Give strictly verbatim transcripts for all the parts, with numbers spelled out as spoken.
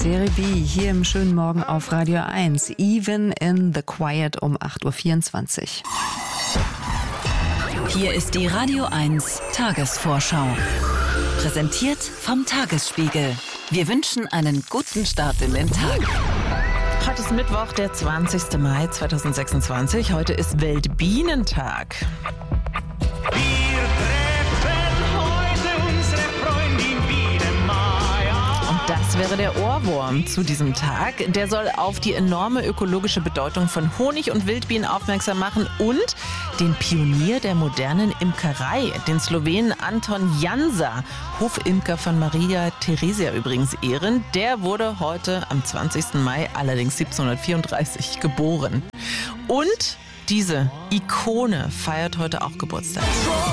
Serie B hier im schönen Morgen auf Radio eins. Even in the Quiet um acht Uhr vierundzwanzig. Hier ist die Radio eins Tagesvorschau. Präsentiert vom Tagesspiegel. Wir wünschen einen guten Start in den Tag. Heute ist Mittwoch, der zwanzigster Mai zweitausendsechsundzwanzig. Heute ist Weltbienentag. Wir treffen heute unsere Freundin Biene-Maja. Und das wäre der Ohrwurm zu diesem Tag. Der soll auf die enorme ökologische Bedeutung von Honig und Wildbienen aufmerksam machen und den Pionier der modernen Imkerei, den Slowenen Anton Jansa, Hofimker von Maria Theresia übrigens ehren. Der wurde heute am zwanzigsten Mai, allerdings siebzehnhundertvierunddreißig, geboren. Und diese Ikone feiert heute auch Geburtstag.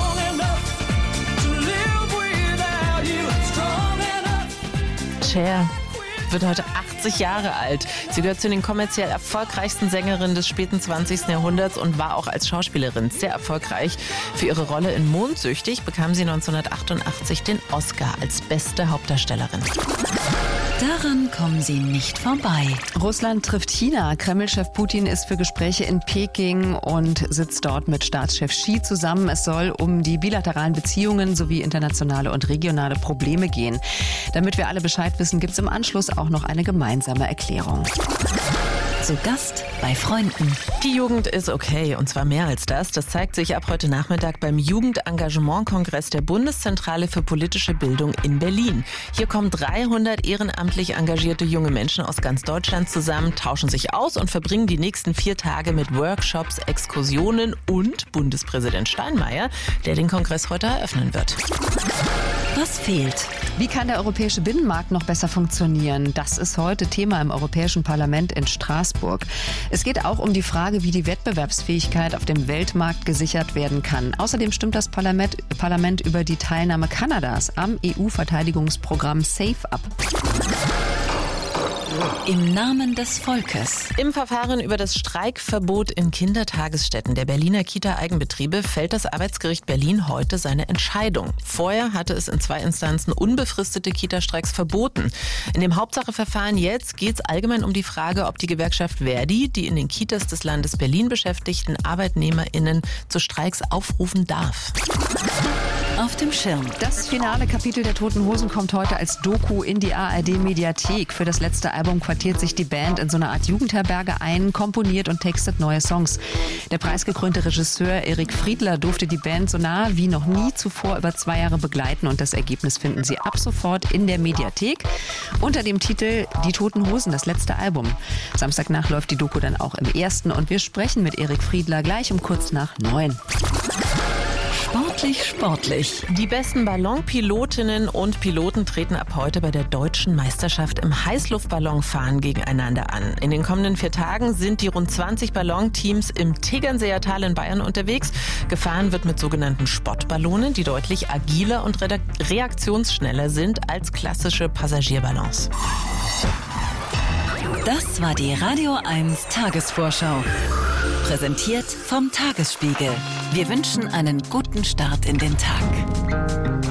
Cher wird heute achtzig Jahre alt. Sie gehört zu den kommerziell erfolgreichsten Sängerinnen des späten zwanzigsten Jahrhunderts und war auch als Schauspielerin sehr erfolgreich. Für ihre Rolle in Mondsüchtig bekam sie neunzehnhundertachtundachtzig den Oscar als beste Hauptdarstellerin. Daran kommen Sie nicht vorbei. Russland trifft China. Kreml-Chef Putin ist für Gespräche in Peking und sitzt dort mit Staatschef Xi zusammen. Es soll um die bilateralen Beziehungen sowie internationale und regionale Probleme gehen. Damit wir alle Bescheid wissen, gibt es im Anschluss auch noch eine gemeinsame Erklärung. Zu Gast bei Freunden. Die Jugend ist okay, und zwar mehr als das. Das zeigt sich ab heute Nachmittag beim Jugendengagementkongress der Bundeszentrale für politische Bildung in Berlin. Hier kommen dreihundert ehrenamtlich engagierte junge Menschen aus ganz Deutschland zusammen, tauschen sich aus und verbringen die nächsten vier Tage mit Workshops, Exkursionen und Bundespräsident Steinmeier, der den Kongress heute eröffnen wird. Was fehlt? Wie kann der europäische Binnenmarkt noch besser funktionieren? Das ist heute Thema im Europäischen Parlament in Straßburg. Es geht auch um die Frage, wie die Wettbewerbsfähigkeit auf dem Weltmarkt gesichert werden kann. Außerdem stimmt das Parlament, Parlament über die Teilnahme Kanadas am E U-Verteidigungsprogramm SAFE ab. Im Namen des Volkes. Im Verfahren über das Streikverbot in Kindertagesstätten der Berliner Kita-Eigenbetriebe fällt das Arbeitsgericht Berlin heute seine Entscheidung. Vorher hatte es in zwei Instanzen unbefristete Kita-Streiks verboten. In dem Hauptsacheverfahren jetzt geht es allgemein um die Frage, ob die Gewerkschaft Verdi die in den Kitas des Landes Berlin beschäftigten ArbeitnehmerInnen zu Streiks aufrufen darf. Auf dem Schirm. Das finale Kapitel der Toten Hosen kommt heute als Doku in die A R D-Mediathek. Für das letzte Album quartiert sich die Band in so eine Art Jugendherberge ein, komponiert und textet neue Songs. Der preisgekrönte Regisseur Erik Friedler durfte die Band so nah wie noch nie zuvor über zwei Jahre begleiten und das Ergebnis finden Sie ab sofort in der Mediathek unter dem Titel Die Toten Hosen, das letzte Album. Samstagnacht läuft die Doku dann auch im ersten und wir sprechen mit Erik Friedler gleich um kurz nach neun. Sportlich, sportlich. Die besten Ballonpilotinnen und Piloten treten ab heute bei der deutschen Meisterschaft im Heißluftballonfahren gegeneinander an. In den kommenden vier Tagen sind die rund zwanzig Ballonteams im Tegernseer Tal in Bayern unterwegs. Gefahren wird mit sogenannten Spottballonen, die deutlich agiler und reaktionsschneller sind als klassische Passagierballons. Das war die Radio eins Tagesvorschau. Präsentiert vom Tagesspiegel. Wir wünschen einen guten Start in den Tag.